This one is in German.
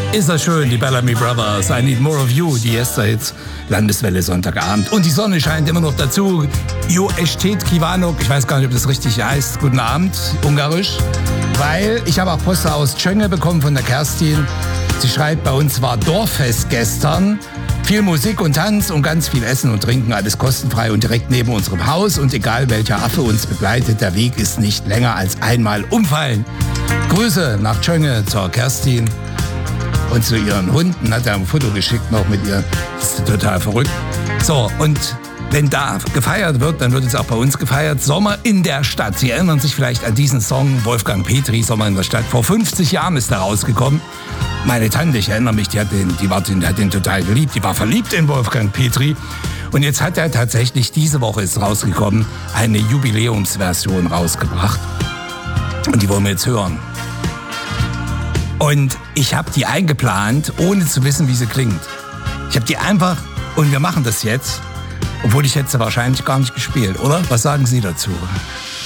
Ist das schön, die Bellamy Brothers. I Need More of You, die Yesterhits, Landeswelle Sonntagabend. Und die Sonne scheint immer noch dazu. Jo estet Kivanok, ich weiß gar nicht, ob das richtig heißt. Guten Abend, Ungarisch. Weil ich habe auch Post aus Tschönge bekommen von der Kerstin. Sie schreibt, bei uns war Dorffest gestern. Viel Musik und Tanz und ganz viel Essen und Trinken, alles kostenfrei und direkt neben unserem Haus. Und egal welcher Affe uns begleitet, der Weg ist nicht länger als einmal umfallen. Grüße nach Tschönge zur Kerstin. Und zu ihren Hunden hat er ein Foto geschickt noch mit ihr. Das ist total verrückt. So, und wenn da gefeiert wird, dann wird es auch bei uns gefeiert. Sommer in der Stadt. Sie erinnern sich vielleicht an diesen Song Wolfgang Petri, Sommer in der Stadt. Vor 50 Jahren ist er rausgekommen. Meine Tante, ich erinnere mich, die hat den total geliebt. Die war verliebt in Wolfgang Petri. Und jetzt hat er tatsächlich, diese Woche ist rausgekommen, eine Jubiläumsversion rausgebracht. Und die wollen wir jetzt hören. Und ich habe die eingeplant, ohne zu wissen, wie sie klingt. Ich habe die einfach, und wir machen das jetzt, obwohl ich hätte sie wahrscheinlich gar nicht gespielt, oder? Was sagen Sie dazu?